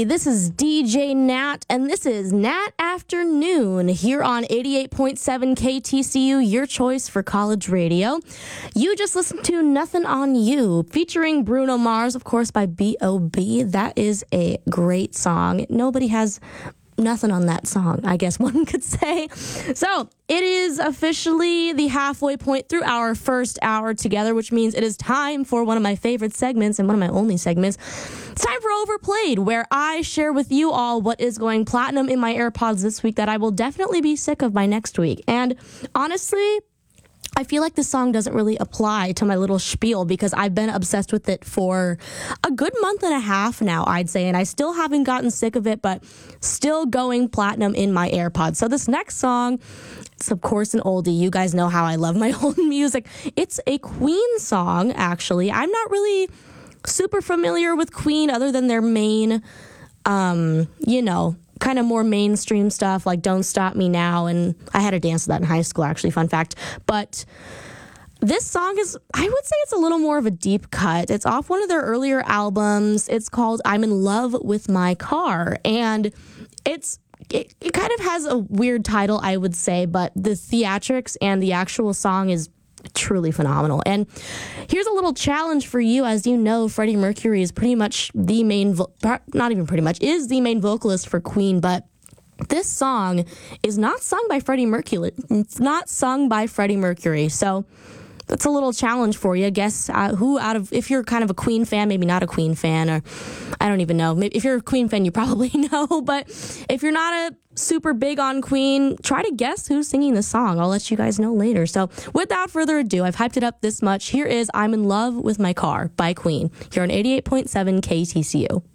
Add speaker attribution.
Speaker 1: everybody. This is DJ Nat, and this is Nat Afternoon here on 88.7 KTCU, your choice for college radio. You just listened to Nothing on You, featuring Bruno Mars, of course, by B.O.B. That is a great song. Nobody has nothing on that song, I guess one could say. So it is officially the halfway point through our first hour together, which means it is time for one of my favorite segments and one of my only segments. It's time for Overplayed, where I share with you all what is going platinum in my AirPods this week that I will definitely be sick of by next week. And honestly, I feel like this song doesn't really apply to my little spiel because I've been obsessed with it for a good month and a half now, I'd say, and I still haven't gotten sick of it, but still going platinum in my AirPods. So this next song, it's of course an oldie. You guys know how I love my old music. It's a Queen song, actually. I'm not really super familiar with Queen other than their main, kind of more mainstream stuff like Don't Stop Me Now, and I had to dance to that in high school, actually, fun fact. But this song is, I would say it's a little more of a deep cut. It's off one of their earlier albums. It's called I'm in Love with My Car, and it kind of has a weird title, I would say, but the theatrics and the actual song is truly phenomenal. And here's a little challenge for you. As you know, Freddie Mercury is pretty much the main, not even pretty much, is the main vocalist for Queen, but this song is not sung by Freddie Mercury. It's not sung by Freddie Mercury. So that's a little challenge for you. Guess if you're kind of a Queen fan, maybe not a Queen fan, or I don't even know. Maybe if you're a Queen fan, you probably know. But if you're not a super big on Queen, try to guess who's singing the song. I'll let you guys know later. So without further ado, I've hyped it up this much. Here is I'm in Love with My Car by Queen here on 88.7 KTCU.